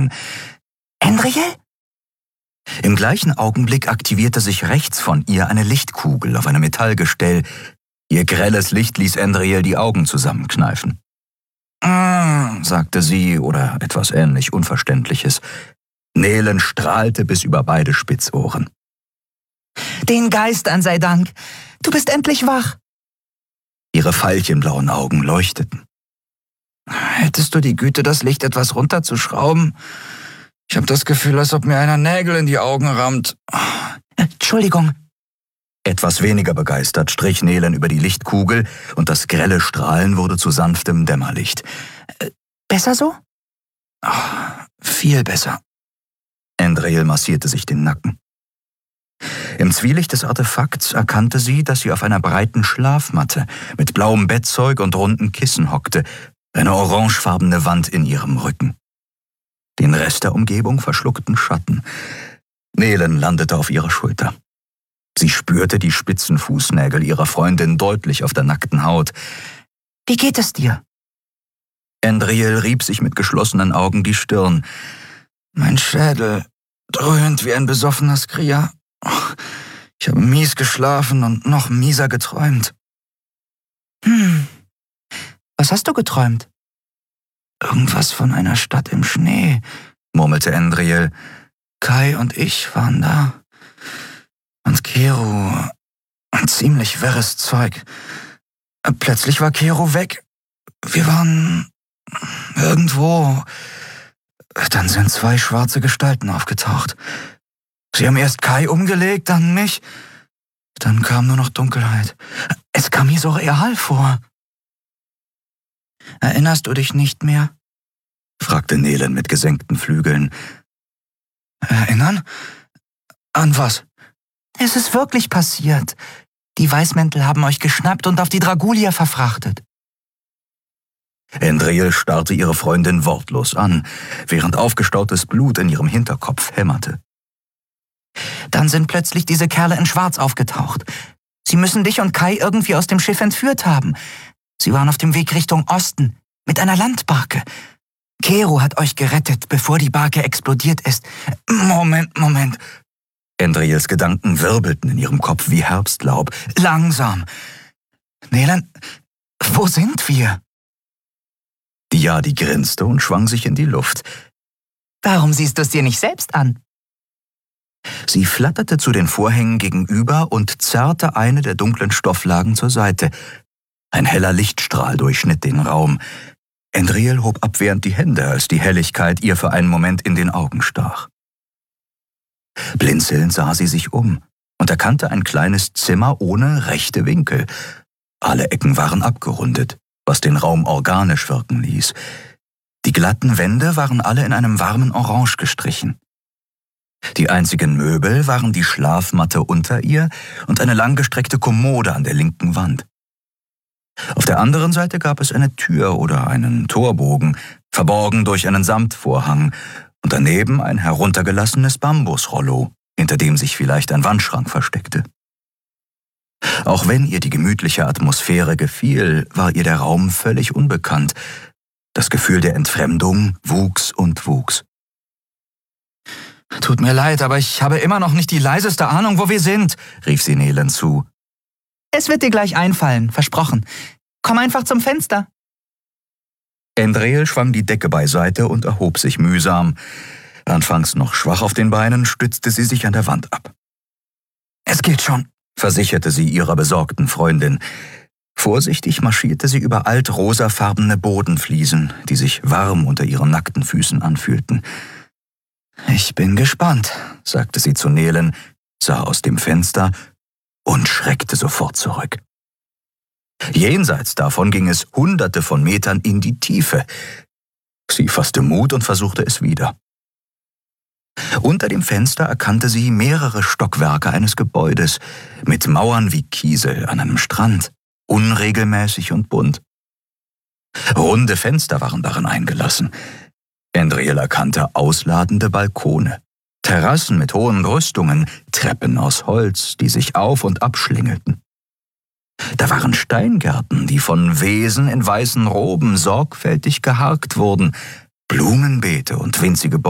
Bewegungen. »Andriel?« Im gleichen Augenblick aktivierte sich rechts von ihr eine Lichtkugel auf einem Metallgestell. Ihr grelles Licht ließ Andriel die Augen zusammenkneifen. Sagte sie, oder etwas ähnlich Unverständliches. Nelen strahlte bis über beide Spitzohren. »Den Geistern sei Dank! Du bist endlich wach!« Ihre veilchenblauen Augen leuchteten. »Hättest du die Güte, das Licht etwas runterzuschrauben? Ich habe das Gefühl, als ob mir einer Nägel in die Augen rammt.« »Entschuldigung.« Etwas weniger begeistert strich Nelen über die Lichtkugel und das grelle Strahlen wurde zu sanftem Dämmerlicht. »Besser so?« »Viel besser.« Andriel massierte sich den Nacken. Im Zwielicht des Artefakts erkannte sie, dass sie auf einer breiten Schlafmatte mit blauem Bettzeug und runden Kissen hockte, eine orangefarbene Wand in ihrem Rücken. Den Rest der Umgebung verschluckten Schatten. Nelen landete auf ihrer Schulter. Sie spürte die spitzen Fußnägel ihrer Freundin deutlich auf der nackten Haut. »Wie geht es dir?« Andriel rieb sich mit geschlossenen Augen die Stirn. »Mein Schädel dröhnt wie ein besoffener Skria. Ich habe mies geschlafen und noch mieser geträumt.« Was hast du geträumt?« »Irgendwas von einer Stadt im Schnee«, murmelte Andriel. »Kai und ich waren da. Und Kero, ein ziemlich wirres Zeug. Plötzlich war Kero weg. Wir waren irgendwo. Dann sind 2 schwarze Gestalten aufgetaucht. Sie haben erst Kai umgelegt, dann mich. Dann kam nur noch Dunkelheit. Es kam mir so real vor.« »Erinnerst du dich nicht mehr?« fragte Nelen mit gesenkten Flügeln. »Erinnern? An was?« »Es ist wirklich passiert. Die Weißmäntel haben euch geschnappt und auf die Dragulia verfrachtet.« Andriel starrte ihre Freundin wortlos an, während aufgestautes Blut in ihrem Hinterkopf hämmerte. »Dann sind plötzlich diese Kerle in Schwarz aufgetaucht. Sie müssen dich und Kai irgendwie aus dem Schiff entführt haben. Sie waren auf dem Weg Richtung Osten, mit einer Landbarke. Kero hat euch gerettet, bevor die Barke explodiert ist.« »Moment. Andriels Gedanken wirbelten in ihrem Kopf wie Herbstlaub. »Langsam. Nelen, wo sind wir?« Die Jadi grinste und schwang sich in die Luft. »Warum siehst du es dir nicht selbst an?« Sie flatterte zu den Vorhängen gegenüber und zerrte eine der dunklen Stofflagen zur Seite. Ein heller Lichtstrahl durchschnitt den Raum. Andriel hob abwehrend die Hände, als die Helligkeit ihr für einen Moment in den Augen stach. Blinzelnd sah sie sich um und erkannte ein kleines Zimmer ohne rechte Winkel. Alle Ecken waren abgerundet, was den Raum organisch wirken ließ. Die glatten Wände waren alle in einem warmen Orange gestrichen. Die einzigen Möbel waren die Schlafmatte unter ihr und eine langgestreckte Kommode an der linken Wand. Auf der anderen Seite gab es eine Tür oder einen Torbogen, verborgen durch einen Samtvorhang, und daneben ein heruntergelassenes Bambusrollo, hinter dem sich vielleicht ein Wandschrank versteckte. Auch wenn ihr die gemütliche Atmosphäre gefiel, war ihr der Raum völlig unbekannt. Das Gefühl der Entfremdung wuchs und wuchs. »Tut mir leid, aber ich habe immer noch nicht die leiseste Ahnung, wo wir sind«, rief sie Nelen zu. »Es wird dir gleich einfallen, versprochen. Komm einfach zum Fenster.« Andriel schwang die Decke beiseite und erhob sich mühsam. Anfangs noch schwach auf den Beinen, stützte sie sich an der Wand ab. »Es geht schon«, versicherte sie ihrer besorgten Freundin. Vorsichtig marschierte sie über altrosafarbene Bodenfliesen, die sich warm unter ihren nackten Füßen anfühlten. »Ich bin gespannt«, sagte sie zu Nelen, sah aus dem Fenster und schreckte sofort zurück. Jenseits davon ging es Hunderte von Metern in die Tiefe. Sie fasste Mut und versuchte es wieder. Unter dem Fenster erkannte sie mehrere Stockwerke eines Gebäudes, mit Mauern wie Kiesel an einem Strand, unregelmäßig und bunt. Runde Fenster waren darin eingelassen. Andriel erkannte ausladende Balkone, Terrassen mit hohen Brüstungen, Treppen aus Holz, die sich auf- und abschlängelten. Da waren Steingärten, die von Wesen in weißen Roben sorgfältig geharkt wurden, Blumenbeete und winzige